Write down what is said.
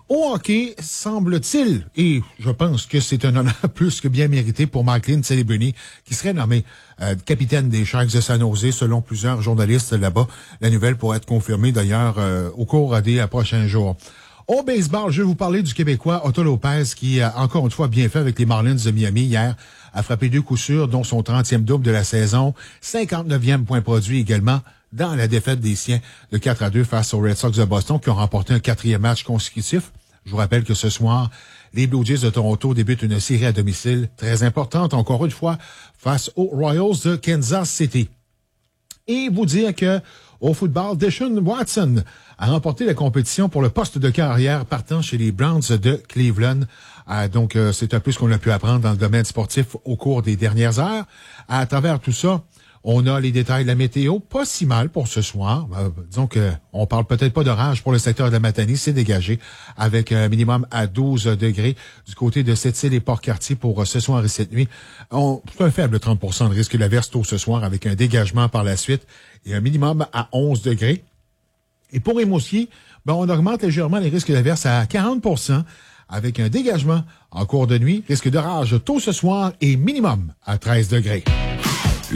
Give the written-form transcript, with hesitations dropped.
Au hockey, semble-t-il, et je pense que c'est un honneur plus que bien mérité pour Macklin Celebrini, qui serait nommé capitaine des Sharks de San Jose, selon plusieurs journalistes là-bas. La nouvelle pourrait être confirmée d'ailleurs au cours des prochains jours. Au baseball, je vais vous parler du Québécois Otto Lopez, qui a encore une fois bien fait avec les Marlins de Miami hier, a frappé 2 coups sûrs, dont son 30e double de la saison, 59e point produit également dans la défaite des siens de 4-2 face aux Red Sox de Boston, qui ont remporté un 4e match consécutif. Je vous rappelle que ce soir, les Blue Jays de Toronto débutent une série à domicile très importante, encore une fois, face aux Royals de Kansas City. Et vous dire que au football, Deshaun Watson a remporté la compétition pour le poste de carrière partant chez les Browns de Cleveland. Donc, c'est un peu ce qu'on a pu apprendre dans le domaine sportif au cours des dernières heures. À travers tout ça, on a les détails de la météo, pas si mal pour ce soir. Disons que on parle peut-être pas d'orage pour le secteur de la Matanie, c'est dégagé avec un minimum à 12 degrés du côté de Sept-Îles et Port-Cartier pour ce soir et cette nuit. C'est un faible 30% de risque d'averse tôt ce soir avec un dégagement par la suite et un minimum à 11 degrés. Et pour Rimouski, on augmente légèrement les risques d'averse à 40% avec un dégagement en cours de nuit, risque d'orage tôt ce soir et minimum à 13 degrés.